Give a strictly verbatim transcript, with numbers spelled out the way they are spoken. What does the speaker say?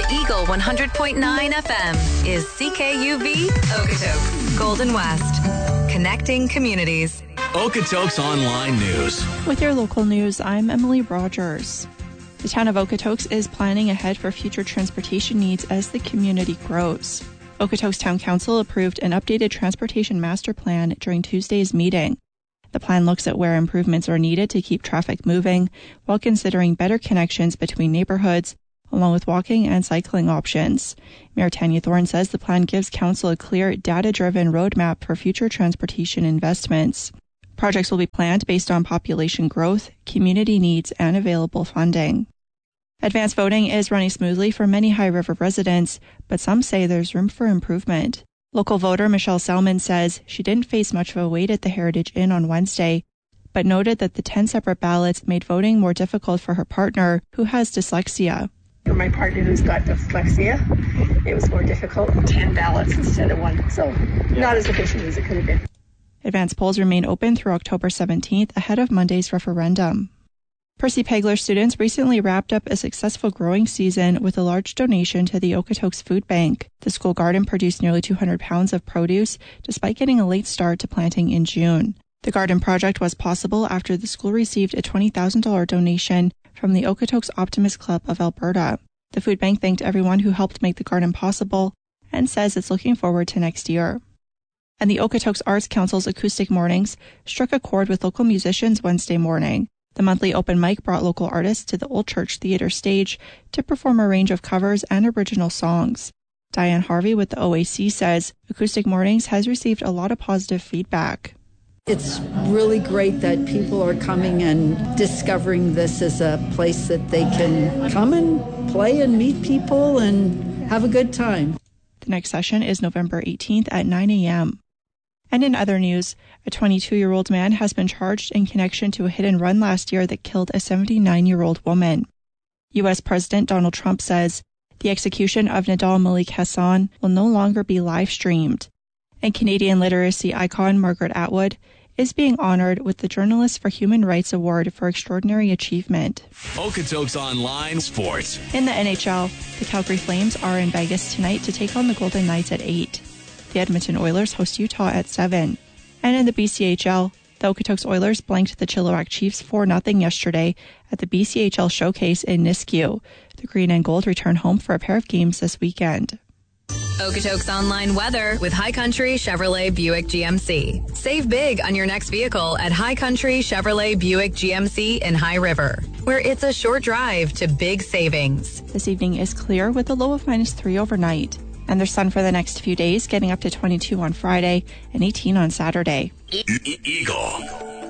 Eagle one hundred point nine F M is C K U V Okotoks, Golden West. Connecting communities. Okotoks Online News. With your local news, I'm Emily Rogers. The town of Okotoks is planning ahead for future transportation needs as the community grows. Okotoks Town Council approved an updated transportation master plan during Tuesday's meeting. The plan looks at where improvements are needed to keep traffic moving, while considering better connections between neighborhoods, along with walking and cycling options. Mayor Tanya Thorne says the plan gives council a clear, data-driven roadmap for future transportation investments. Projects will be planned based on population growth, community needs, and available funding. Advanced voting is running smoothly for many High River residents, but some say there's room for improvement. Local voter Michelle Selman says she didn't face much of a wait at the Heritage Inn on Wednesday, but noted that the ten separate ballots made voting more difficult for her partner, who has dyslexia. For my partner who's got dyslexia, it was more difficult. ten ballots instead of one, so not as efficient as it could have been. Advanced polls remain open through October seventeenth ahead of Monday's referendum. Percy Pegler students recently wrapped up a successful growing season with a large donation to the Okotoks Food Bank. The school garden produced nearly two hundred pounds of produce, despite getting a late start to planting in June. The garden project was possible after the school received a twenty thousand dollars donation from the Okotoks Optimist Club of Alberta. The food bank thanked everyone who helped make the garden possible and says it's looking forward to next year. And the Okotoks Arts Council's Acoustic Mornings struck a chord with local musicians Wednesday morning. The monthly open mic brought local artists to the Old Church Theatre stage to perform a range of covers and original songs. Diane Harvey with the O A C says Acoustic Mornings has received a lot of positive feedback. It's really great that people are coming and discovering this as a place that they can come and play and meet people and have a good time. The next session is November eighteenth at nine a.m. And in other news, a twenty-two-year-old man has been charged in connection to a hit-and-run last year that killed a seventy-nine-year-old woman. U S President Donald Trump says the execution of Nidal Malik Hassan will no longer be live-streamed. And Canadian literacy icon Margaret Atwood is being honored with the Journalists for Human Rights Award for Extraordinary Achievement. Okotoks Online Sports. In the N H L, the Calgary Flames are in Vegas tonight to take on the Golden Knights at eight. The Edmonton Oilers host Utah at seven. And in the B C H L, the Okotoks Oilers blanked the Chilliwack Chiefs four nothing yesterday at the B C H L Showcase in Nisku. The Green and Gold return home for a pair of games this weekend. Okotoks Online Weather with High Country Chevrolet Buick G M C. Save big on your next vehicle at High Country Chevrolet Buick G M C in High River, where it's a short drive to big savings. This evening is clear with a low of minus three overnight. And there's sun for the next few days, getting up to twenty-two on Friday and eighteen on Saturday. E- e- Eagle.